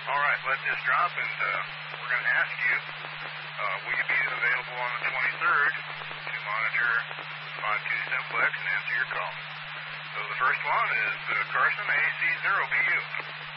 All right, let this drop, and we're going to ask you, will you be available on the 23rd to monitor 5-2 simplex and answer your call? So the first one is Carson AC0BU.